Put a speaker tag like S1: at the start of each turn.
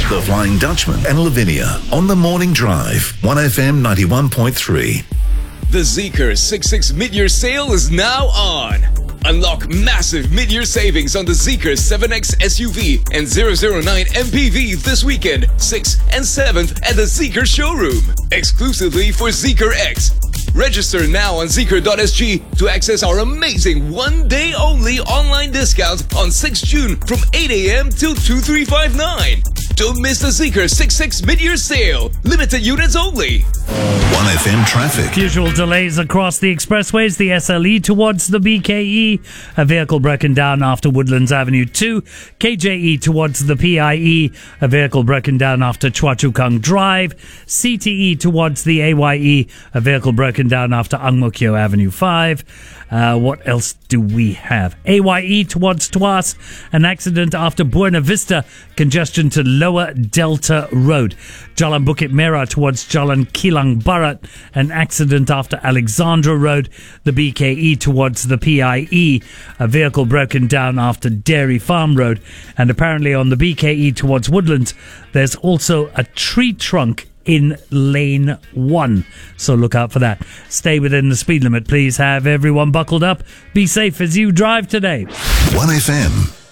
S1: The Flying Dutchman and Lavinia on the Morning Drive. 1FM 91.3.
S2: The Zeekr 66 mid-year sale is now on. Unlock massive mid-year savings on the Zeekr 7X SUV and 009 MPV this weekend, 6th and 7th at the Zeekr showroom. Exclusively for Zeekr X. Register now on Zeekr.sg to access our amazing one-day-only online discount on 6 June from 8 a.m. till 2359. Don't miss the Zeekr 66 mid-year sale. Limited units only.
S1: 1FM traffic.
S3: Usual delays across the expressways. The SLE towards the BKE. A vehicle broken down after Woodlands Avenue 2. KJE towards the PIE. A vehicle broken down after Chua Chu Kang Drive. CTE towards the AYE. A vehicle broken down after Ang Mo Kio Avenue 5. What else do we have? AYE towards Tuas. An accident after Buena Vista. Congestion to Lower Delta Road. Jalan Bukit Merah towards Jalan Kilang Barat. An accident after Alexandra Road. The BKE towards the PIE. A vehicle broken down after Dairy Farm Road. And apparently on the BKE towards Woodlands, there's also a tree trunk in lane 1. So look out for that. Stay within the speed limit, please. Have everyone buckled up. Be safe as you drive today.
S1: 1FM